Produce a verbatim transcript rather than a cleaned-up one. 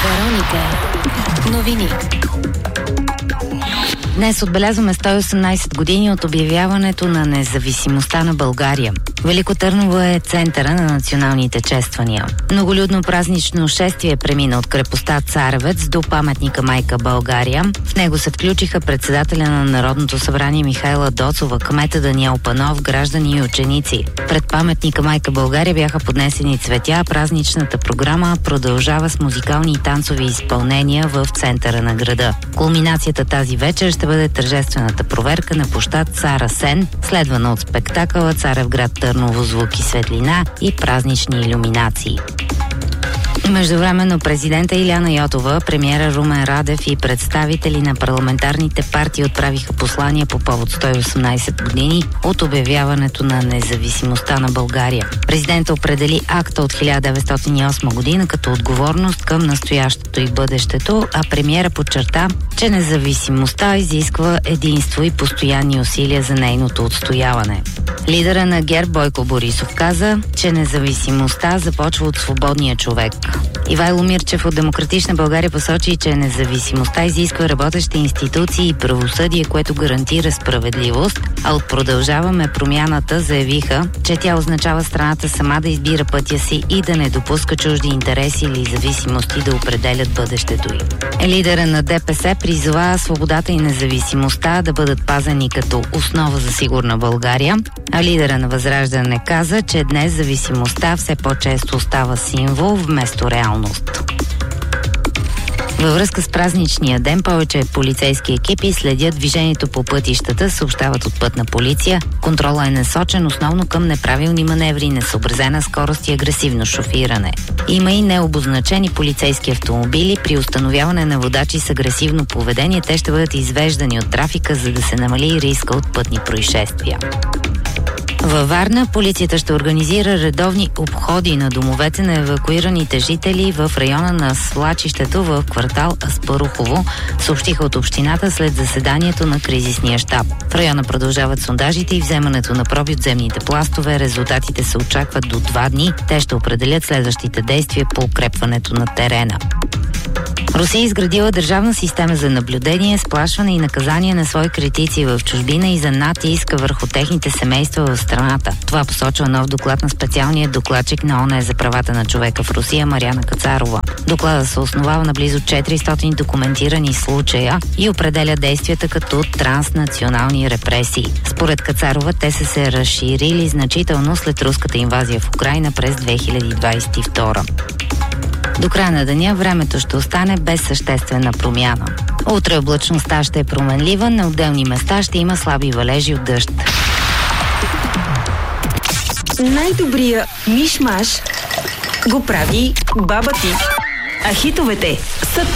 Вероника. Новини. Днес отбелязваме сто и осемнайсет години от обявяването на независимостта на България. Велико Търново е центъра на националните чествания. Многолюдно празнично шествие премина от крепостта Царевец до паметника Майка България. В него се включиха председателя на Народното събрание Михайла Доцова, кмета Даниел Панов, граждани и ученици. Пред паметника Майка България бяха поднесени цветя. Празничната програма продължава с музикални и танцови изпълнения в центъра на града. Кулминацията тази вечер ще бъде тържествената проверка на площад Цар Асен, следвана от спектакъла Царевград Търново, звук и светлина и празнични илюминации. Междувременно президента Илияна Йотова, премиера Румен Радев и представители на парламентарните партии отправиха послания по повод сто и осемнайсет години от обявяването на независимостта на България. Президентът определи акта от хиляда деветстотин и осма година като отговорност към настоящето и бъдещето, а премиера подчерта, че независимостта изисква единство и постоянни усилия за нейното отстояване. Лидера на ГЕРБ Бойко Борисов каза, че независимостта започва от свободния човек. Ивайло Мирчев от Демократична България посочи, че независимостта изисква работещи институции и правосъдие, което гарантира справедливост, а от Продължаваме промяната заявиха, че тя означава страната сама да избира пътя си и да не допуска чужди интереси или зависимости да определят бъдещето й. Лидера на ДПС призова свободата и независимостта да бъдат пазени като основа за сигурна България, а лидера на Възраждане каза, че днес зависимостта все по-често остава символ вместо реалност. Във връзка с празничния ден повече полицейски екипи следят движението по пътищата, съобщават от Пътна полиция. Контролът е насочен основно към неправилни маневри, несъобразена скорост и агресивно шофиране. Има и необозначени полицейски автомобили. При установяване на водачи с агресивно поведение те ще бъдат извеждани от трафика, за да се намали риска от пътни происшествия. Във Варна полицията ще организира редовни обходи на домовете на евакуираните жители в района на свлачището в квартал Аспарухово, съобщиха от общината след заседанието на кризисния щаб. В района продължават сондажите и вземането на проби от земните пластове. Резултатите се очакват до два дни. Те ще определят следващите действия по укрепването на терена. Русия изградила държавна система за наблюдение, сплашване и наказание на свои критици в чужбина и за натиска върху техните семейства в страната. Това посочва нов доклад на специалния докладчик на ООН за правата на човека в Русия Мариана Кацарова. Докладът се основава на близо четиристотин документирани случая и определя действията като транснационални репресии. Според Кацарова те са се разширили значително след руската инвазия в Украйна през две хиляди двадесет и втора. До края на деня времето ще остане без съществена промяна. Утре облачността ще е променлива, на отделни места ще има слаби валежи от дъжд. Най-добрия миш-маш го прави баба ти. А хитовете са